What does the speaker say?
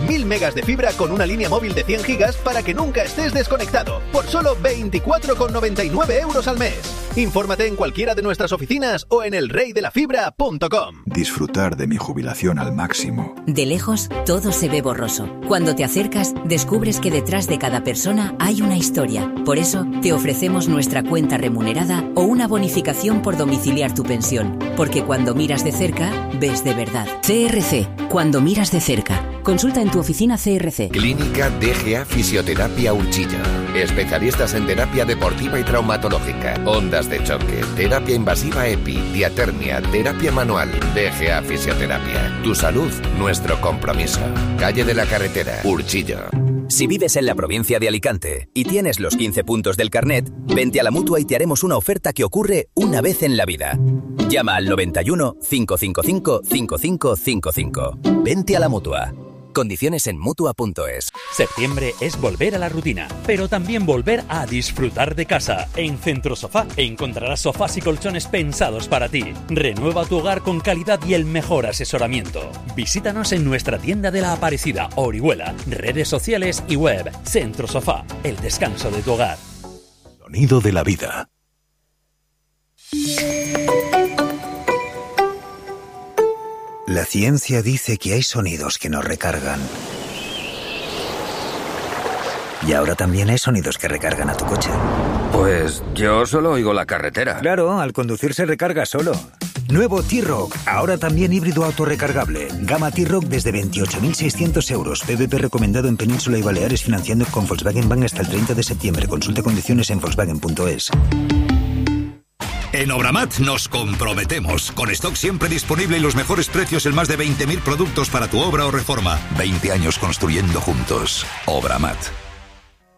1000 megas de fibra con una línea móvil de 100 gigas para que nunca estés desconectado, por solo 24,99 € al mes. Infórmate en cualquiera de nuestras oficinas o en elreydelafibra.com. Disfrutar de mi jubilación al máximo. De lejos, todo se ve borroso. Cuando te acercas, descubres que detrás de cada persona hay una historia. Por eso, te ofrecemos nuestra cuenta remunerada o una bonificación por domiciliar tu pensión. Porque cuando miras de cerca, ves de verdad. CRC, cuando miras de cerca. Consulta en tu oficina CRC. Clínica DGA Fisioterapia Urchillo. Especialistas en terapia deportiva y traumatológica, ondas de choque, terapia invasiva EPI, diatermia, terapia manual. DGA Fisioterapia. Tu salud, nuestro compromiso. Calle de la Carretera, Urchillo. Si vives en la provincia de Alicante y tienes los 15 puntos del carnet, vente a la Mutua y te haremos una oferta que ocurre una vez en la vida. Llama al 91 555 5555. Vente a la Mutua. Condiciones en Mutua.es. Septiembre es volver a la rutina, pero también volver a disfrutar de casa. En Centro Sofá encontrarás sofás y colchones pensados para ti. Renueva tu hogar con calidad y el mejor asesoramiento. Visítanos en nuestra tienda de La Aparecida, Orihuela, redes sociales y web. Centro Sofá, el descanso de tu hogar. Sonido de la vida. La ciencia dice que hay sonidos que nos recargan. Y ahora también hay sonidos que recargan a tu coche. Pues yo solo oigo la carretera. Claro, al conducir se recarga solo. Nuevo T-Roc, ahora también híbrido autorrecargable. Gama T-Roc desde 28.600 euros. PVP recomendado en Península y Baleares, financiando con Volkswagen Bank hasta el 30 de septiembre. Consulte condiciones en Volkswagen.es. En Obramat nos comprometemos. Con stock siempre disponible y los mejores precios en más de 20.000 productos para tu obra o reforma. 20 años construyendo juntos. Obramat.